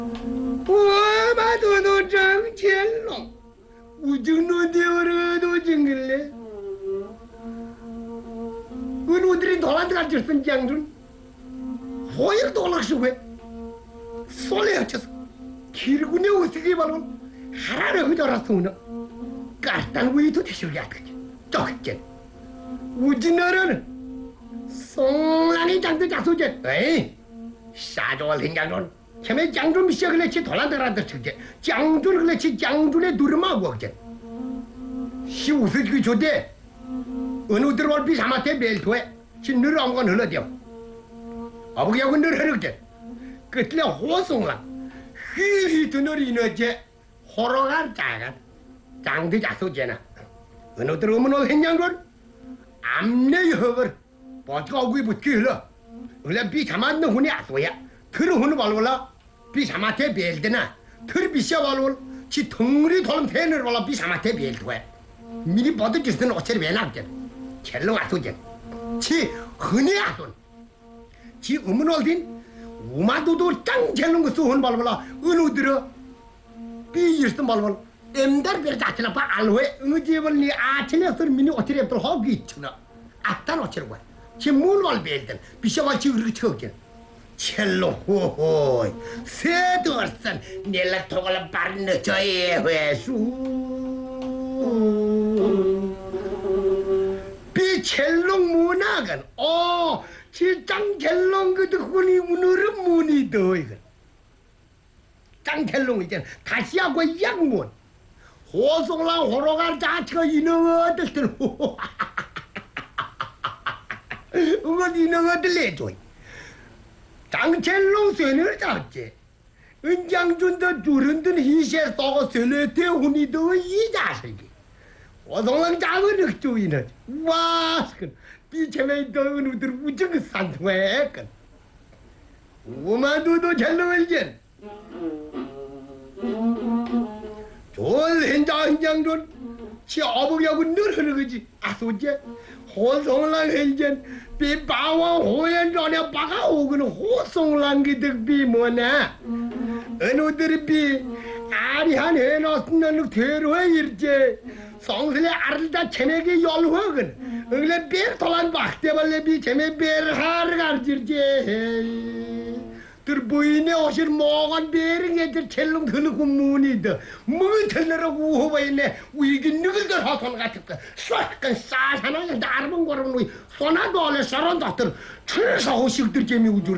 我把都挣钱了，我就弄丢了都挣了。오늘이 돌아다가 줬던 장준 호역 돌아가시고 솔에 합쳐서 길군에 어떻게 바로 하나를 흐져라서 오늘 깔단 위도 대시게 하겠지 저겠지 우진어는 송랑이 장도 자소제 에이 사조할 장준 처음에 장준 미시작을 했지 돌아다가한테 쳤지 장준을 했지 장준의 누르마고 하겠지 시우스기 조대 어느 들어올 비사마테 벨토에 진늘 아무건 흘러대요. 아버지하고 늘 흐르게 끝에 호송라 휘휘 드너리 이너제 호롱한 자가 장대 자소제나 어느 들어오면 했냐건 암내 허걸 버티고 붙기 흘러 원래 비사마는 훈이 아소야 들어 훈을 발올라 비사마테 벨드나 들 비시아 발올 지 덩어리 돌음 대늘 발라 비사마테 벨토에 미리 버드 주스는 어차피 왜 나게 첼롱 아소제 지 흔히 아손 지 어머놀딘 우마도도 짱 첼롱 그 소혼 발발라 은우들어 비이스도 발발 엠달 베르다치나 바 알로에 응지벌니 아치네서 미니 어티레들 허기 있잖아 아따 놓치는 거야 지 문발 베르든 비셔와 지 으르 쳐게 첼롱 호호이 세도선 넬라 토갈 바르는 저의 회수 첼롱 문화건 지짱 첼롱 그 듣고니 오늘은 문이 더 이거 짱 첼롱 이제 다시 하고 양문 호송랑 호로갈 자체가 이능어들 들 응어 이능어들 내줘 짱 첼롱 쇠를 잡지 은장준도 주른든 희세 쏘고 쇠를 대훈이 더이 자식이 호송랑 작은 흑주인은 와, 비체메이 더운 우들 우정 산통했건 우마도도 젤롱을젠 좋은 현장전 지 어부하고 늘 흐르거지 아소제 호송랑 헬젠 비바와 호연 전에 바가 오고는 호송랑 기득 비 뭐냐 어느들이 비 아리한 해놨으면 되로에 일제 성슬에 아르다 체내게 열화건 응래 베르 돌안 박대발레 비 체메 베르 하르 가르지르제 들 부인의 옷을 먹은 베르게 첼롱 흐르고 무니더 뭐 틀려라고 호바이네 우이긴 누굴들 하선 같은 거 쏴간 싸사나 나르는 거라고 소나도 안에 사람 같은 철사 호식들 재미 우줄